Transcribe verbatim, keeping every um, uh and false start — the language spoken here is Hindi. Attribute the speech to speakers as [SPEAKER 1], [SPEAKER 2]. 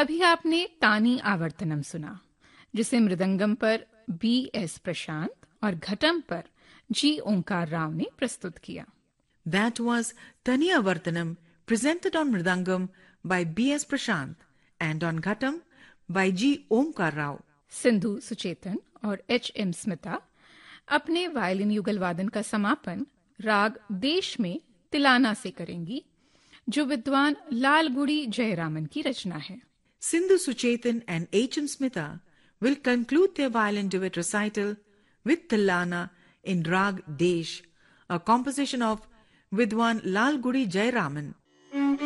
[SPEAKER 1] अभी आपने तानी आवर्तनम सुना, जिसे मृदंगम पर बी एस प्रशांत और घटम पर जी ओंकार राव ने प्रस्तुत किया।
[SPEAKER 2] That was Taniya Vartanam, presented on Mridangam by B S Prashant and on Ghatam by G Omkar Rao.
[SPEAKER 1] Sindhu Suchetan और एच एम स्मिता अपने वायलिन युगल वादन का समापन राग देश में तिलाना से करेंगी, जो विद्वान लालगुड़ी जयरामन की रचना है।
[SPEAKER 2] Sindhu Suchetan and H M Smita will conclude their violin duet recital with Tilana in Rag Desh, a composition of Vidwan Lal Gudi Jayaraman,